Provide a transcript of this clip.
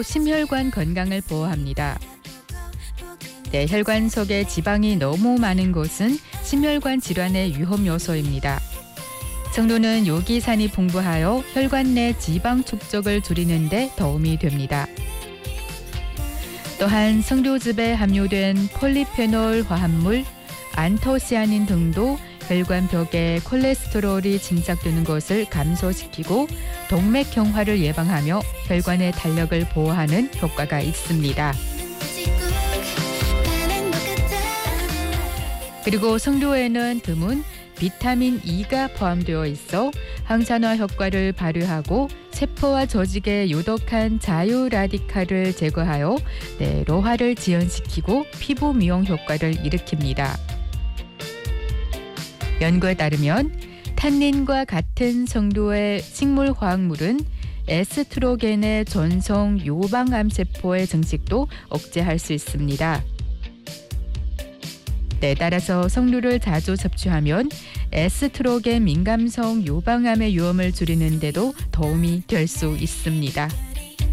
심혈관 건강을 보호합니다. 네, 혈관 속에 지방이 너무 많은 곳은 심혈관 질환의 위험 요소입니다. 성류는 요기산이 풍부하여 혈관 내 지방 축적을 줄이는 데 도움이 됩니다. 또한 석류즙에 함유된 폴리페놀 화합물, 안토시아닌 등도 혈관벽에 콜레스테롤이 침착되는 것을 감소시키고 동맥경화를 예방하며 혈관의 탄력을 보호하는 효과가 있습니다. 그리고 석류에는 드문 비타민 E가 포함되어 있어 항산화 효과를 발휘하고 세포와 조직에 유독한 자유 라디칼을 제거하여 노화를 지연시키고 피부 미용 효과를 일으킵니다. 연구에 따르면 탄닌과 같은 성류의 식물 화학물은 에스트로겐의 전송 요방암 세포의 증식도 억제할 수 있습니다. 따라서 석류를 자주 섭취하면 에스트로겐 민감성 요방암의 위험을 줄이는 데도 도움이 될 수 있습니다.